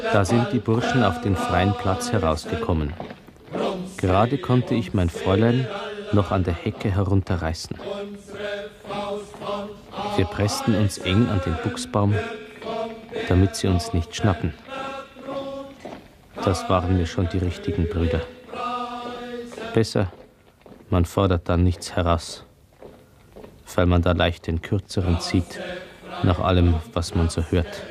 Da sind die Burschen auf den freien Platz herausgekommen. Gerade konnte ich mein Fräulein noch an der Hecke herunterreißen. Wir pressten uns eng an den Buchsbaum, damit sie uns nicht schnappen. Das waren mir schon die richtigen Brüder. Besser, man fordert dann nichts heraus, weil man da leicht den Kürzeren zieht, nach allem, was man so hört.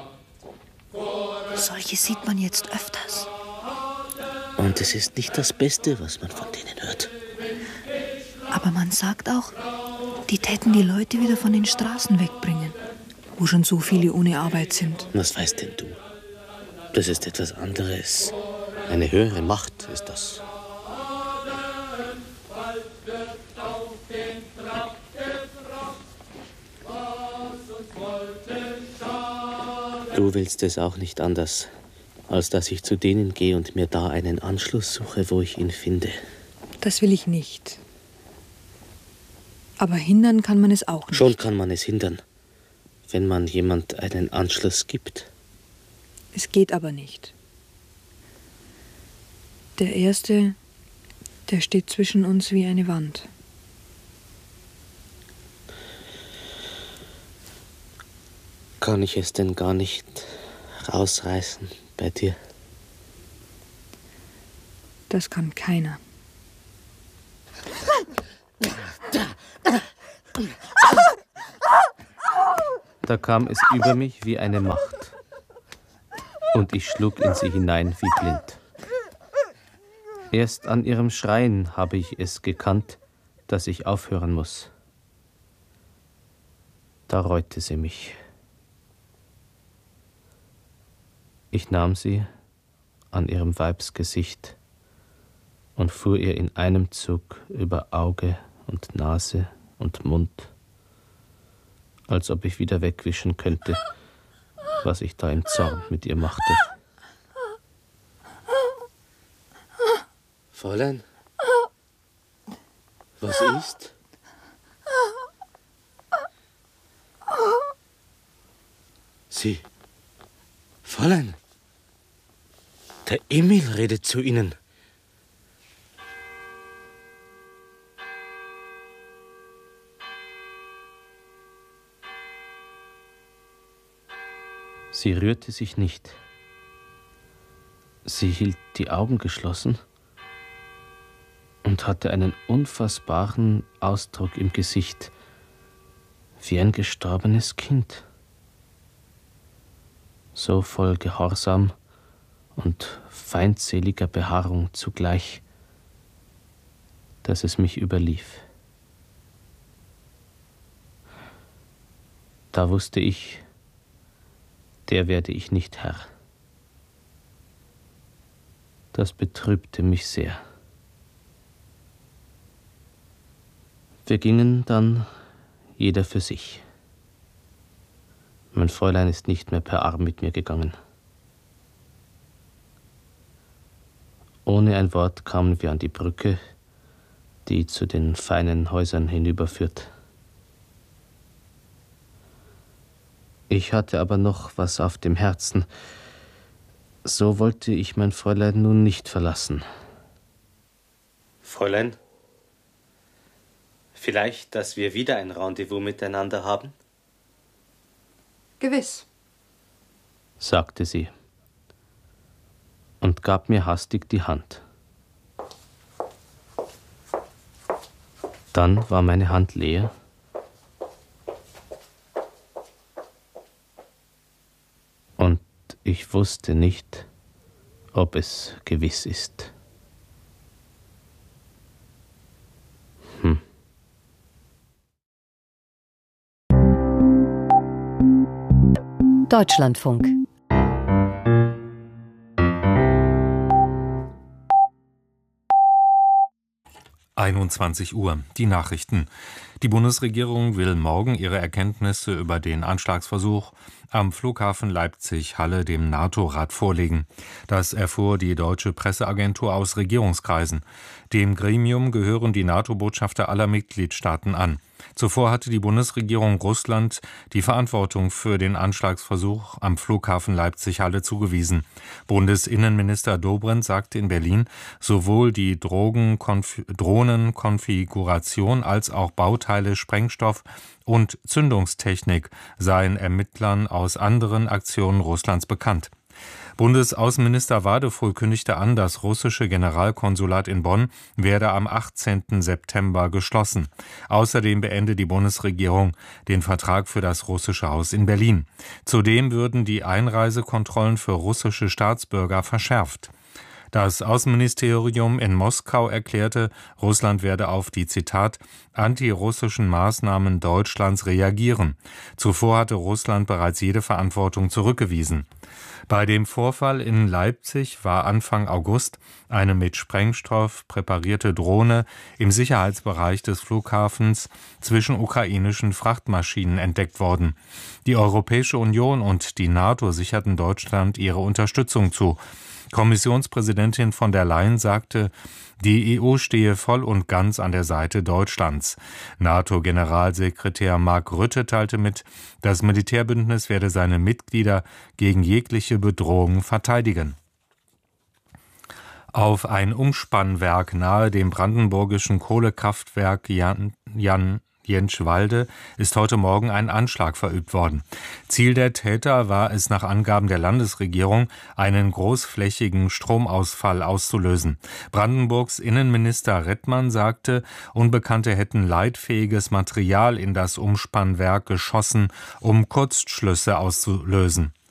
Solche sieht man jetzt öfters. Und es ist nicht das Beste, was man von denen hört. Aber man sagt auch, die täten die Leute wieder von den Straßen wegbringen, wo schon so viele ohne Arbeit sind. Was weißt denn du? Das ist etwas anderes. Eine höhere Macht ist das. Du willst es auch nicht anders, als dass ich zu denen gehe und mir da einen Anschluss suche, wo ich ihn finde. Das will ich nicht. Aber hindern kann man es auch nicht. Schon kann man es hindern, wenn man jemand einen Anschluss gibt. Es geht aber nicht. Der Erste, der steht zwischen uns wie eine Wand. Kann ich es denn gar nicht rausreißen bei dir? Das kann keiner. Da kam es über mich wie eine Macht. Und ich schlug in sie hinein wie blind. Erst an ihrem Schreien habe ich es gekannt, dass ich aufhören muss. Da reute sie mich. Ich nahm sie an ihrem Weibsgesicht und fuhr ihr in einem Zug über Auge und Nase und Mund, als ob ich wieder wegwischen könnte, was ich da im Zorn mit ihr machte. Fräulein? Was ist? Sie. Fräulein. Der Emil redet zu Ihnen. Sie rührte sich nicht. Sie hielt die Augen geschlossen und hatte einen unfassbaren Ausdruck im Gesicht, wie ein gestorbenes Kind. So voll Gehorsam und feindseliger Beharrung zugleich, dass es mich überlief. Da wusste ich, der werde ich nicht Herr. Das betrübte mich sehr. Wir gingen dann jeder für sich. Mein Fräulein ist nicht mehr per Arm mit mir gegangen. Ohne ein Wort kamen wir an die Brücke, die zu den feinen Häusern hinüberführt. Ich hatte aber noch was auf dem Herzen. So wollte ich mein Fräulein nun nicht verlassen. Fräulein, vielleicht, dass wir wieder ein Rendezvous miteinander haben? Gewiss, sagte sie und gab mir hastig die Hand. Dann war meine Hand leer und ich wusste nicht, ob es gewiss ist. Deutschlandfunk. (21 Uhr), die Nachrichten. Die Bundesregierung will morgen ihre Erkenntnisse über den Anschlagsversuch am Flughafen Leipzig-Halle dem NATO-Rat vorlegen. Das erfuhr die deutsche Presseagentur aus Regierungskreisen. Dem Gremium gehören die NATO-Botschafter aller Mitgliedstaaten an. Zuvor hatte die Bundesregierung Russland die Verantwortung für den Anschlagsversuch am Flughafen Leipzig-Halle zugewiesen. Bundesinnenminister Dobrindt sagte in Berlin, sowohl die Drohnenkonfiguration als auch Bauteile, Sprengstoff und Zündungstechnik seien Ermittlern aus anderen Aktionen Russlands bekannt. Bundesaußenminister Wadefuhl kündigte an, das russische Generalkonsulat in Bonn werde am 18. September geschlossen. Außerdem beende die Bundesregierung den Vertrag für das russische Haus in Berlin. Zudem würden die Einreisekontrollen für russische Staatsbürger verschärft. Das Außenministerium in Moskau erklärte, Russland werde auf die, Zitat, antirussischen Maßnahmen Deutschlands reagieren. Zuvor hatte Russland bereits jede Verantwortung zurückgewiesen. Bei dem Vorfall in Leipzig war Anfang August eine mit Sprengstoff präparierte Drohne im Sicherheitsbereich des Flughafens zwischen ukrainischen Frachtmaschinen entdeckt worden. Die Europäische Union und die NATO sicherten Deutschland ihre Unterstützung zu. Kommissionspräsidentin von der Leyen sagte, die EU stehe voll und ganz an der Seite Deutschlands. NATO-Generalsekretär Mark Rutte teilte mit, das Militärbündnis werde seine Mitglieder gegen jegliche Bedrohung verteidigen. Auf ein Umspannwerk nahe dem brandenburgischen Kohlekraftwerk Jentschwalde ist heute Morgen ein Anschlag verübt worden. Ziel der Täter war es nach Angaben der Landesregierung, einen großflächigen Stromausfall auszulösen. Brandenburgs Innenminister Rettmann sagte, Unbekannte hätten leitfähiges Material in das Umspannwerk geschossen, um Kurzschlüsse auszulösen.